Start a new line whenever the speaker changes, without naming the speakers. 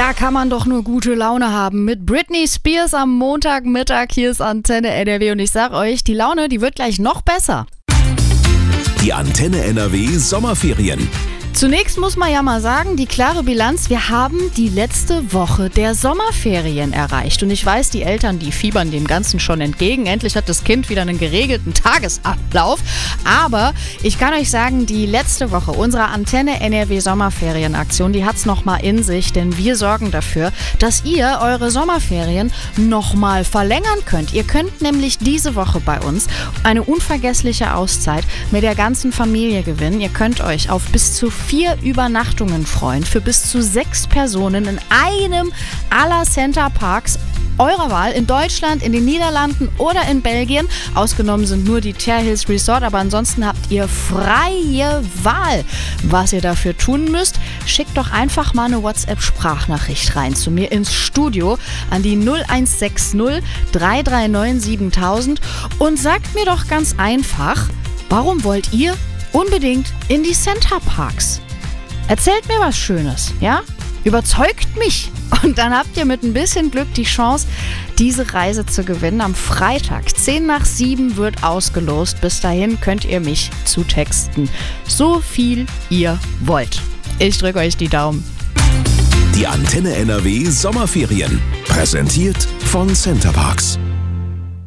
Da kann man doch nur gute Laune haben. Mit Britney Spears am Montagmittag. Hier ist Antenne NRW und ich sag euch, die Laune, die wird gleich noch besser.
Die Antenne NRW Sommerferien.
Zunächst muss man ja mal sagen, die klare Bilanz, wir haben die letzte Woche der Sommerferien erreicht. Und ich weiß, die Eltern, die fiebern dem Ganzen schon entgegen. Endlich hat das Kind wieder einen geregelten Tagesablauf. Aber ich kann euch sagen, die letzte Woche unserer Antenne NRW Sommerferienaktion, die hat's nochmal in sich. Denn wir sorgen dafür, dass ihr eure Sommerferien nochmal verlängern könnt. Ihr könnt nämlich diese Woche bei uns eine unvergessliche Auszeit mit der ganzen Familie gewinnen. Ihr könnt euch auf bis zu 4 Übernachtungen freuen für bis zu 6 Personen in einem aller Center Parks eurer Wahl in Deutschland, in den Niederlanden oder in Belgien. Ausgenommen sind nur die Tear Hills Resort, aber ansonsten habt ihr freie Wahl. Was ihr dafür tun müsst, schickt doch einfach mal eine WhatsApp-Sprachnachricht rein zu mir ins Studio an die 0160 339 7000 und sagt mir doch ganz einfach, warum wollt ihr unbedingt in die Center Parks? Erzählt mir was Schönes, ja? Überzeugt mich. Und dann habt ihr mit ein bisschen Glück die Chance, diese Reise zu gewinnen. Am Freitag, 10 nach 7 wird ausgelost. Bis dahin könnt ihr mich zutexten. So viel ihr wollt. Ich drücke euch die Daumen.
Die Antenne NRW Sommerferien. Präsentiert von Center Parks.